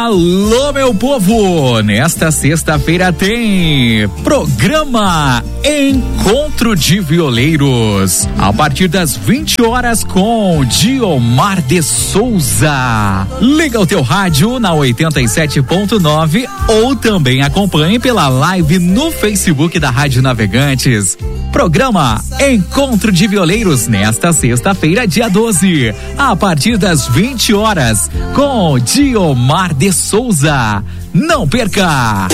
Alô, meu povo! Nesta sexta-feira tem programa Encontro de Violeiros, a partir das 20 horas com Diomar de Souza. Liga o teu rádio na 87.9 ou também acompanhe pela live no Facebook da Rádio Navegantes. Programa Encontro de Violeiros nesta sexta-feira, dia 12, a partir das 20 horas com Diomar de Souza. Não perca!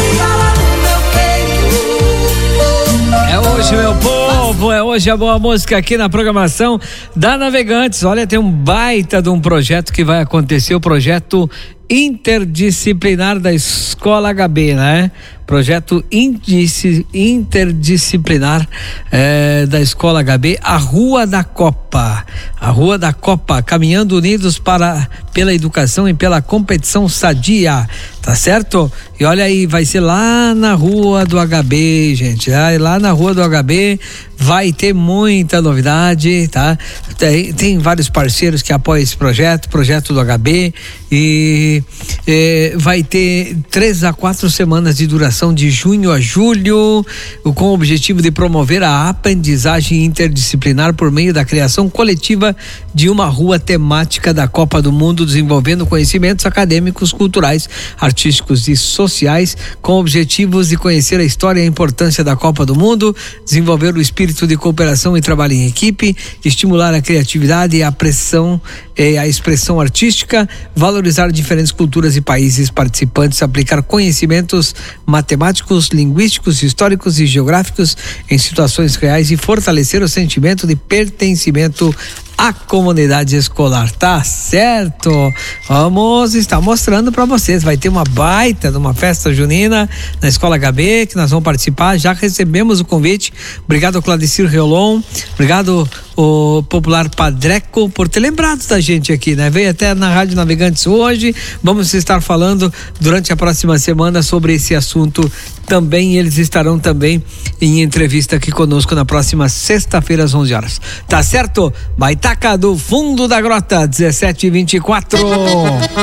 É hoje, meu povo, é hoje a boa música aqui na programação da Navegantes. Olha, tem um baita de um projeto que vai acontecer, o projeto interdisciplinar da Escola HB, né? Projeto interdisciplinar da Escola HB, a Rua da Copa, caminhando unidos pela educação e pela competição sadia, tá certo? E olha aí, vai ser lá na Rua do HB, gente, lá na Rua do HB vai ter muita novidade, tá? Tem vários parceiros que apoiam esse projeto do HB, e vai ter 3 a 4 semanas de duração, de junho a julho, com o objetivo de promover a aprendizagem interdisciplinar por meio da criação coletiva de uma rua temática da Copa do Mundo, desenvolvendo conhecimentos acadêmicos, culturais, artísticos e sociais, com objetivos de conhecer a história e a importância da Copa do Mundo, desenvolver o espírito de cooperação e trabalho em equipe, estimular a criatividade e a expressão artística, valorizar diferentes culturas e países participantes, aplicar conhecimentos matemáticos, linguísticos, históricos e geográficos em situações reais e fortalecer o sentimento de pertencimento à comunidade escolar, tá certo? Vamos estar mostrando para vocês, vai ter uma baita de uma festa junina na Escola HB, que nós vamos participar, já recebemos o convite. Obrigado ao Cladicir Reolon, obrigado o popular Padreco por ter lembrado da gente aqui, né? Veio até na Rádio Navegantes hoje, vamos estar falando durante a próxima semana sobre esse assunto também. Eles estarão também em entrevista aqui conosco na próxima sexta-feira às 11 horas, tá certo? Baitaca do Fundo da Grota, 17h24.